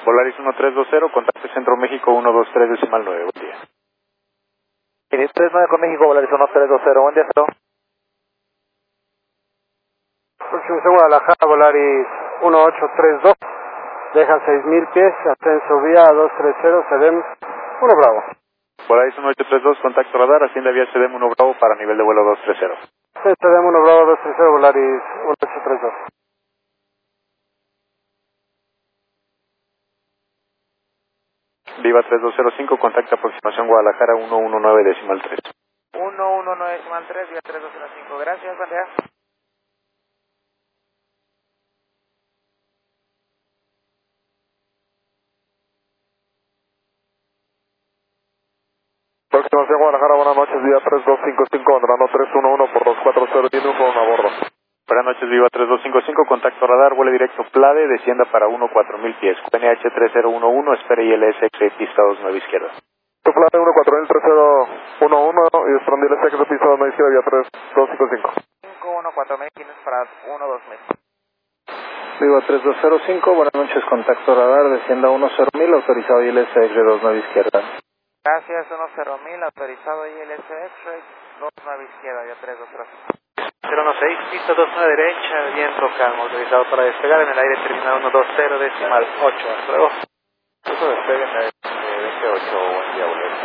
Volaris 1320, contacto Centro México 123 decimal 9, buen día. 39 con México, Volaris 1320, buen día, hello. Próximo a Guadalajara, Volaris 1832, deja 6.000 pies, ascenso vía 230, CEDEM 1 Bravo. Volaris 1832, contacto radar, asciende vía CEDEM 1 Bravo para nivel de vuelo 230. Sí, CEDEM 1 Bravo 230, Volaris 1832. Viva 3205, contacto aproximación Guadalajara 119 decimal 3. 119 decimal 3, vía 3205, gracias, buen día. Aproximación Guadalajara, buenas noches, vía 3255, entrando 311 por 240, tiene un a bordo. Buenas noches, Viva 3255, contacto radar, vuelo directo PLADE, descienda para 14000 pies. QNH 3011, espere ILS pista 29 izquierda. Plane 1403011 y Strand ILS de pista 29 izquierda, vía 3255. 514000 para 12000. Viva 3205, buenas noches, contacto radar, descienda 10000, autorizado ILS de 29 izquierda. Gracias, 10000, autorizado ILS X-Ray 29 izquierda, vía 3205. 016, pista 29 derecha, viento calmo, autorizado para despegar en el aire terminal 120 decimal 8, hasta luego. Eso despegue en el 28, buen día, Bolero.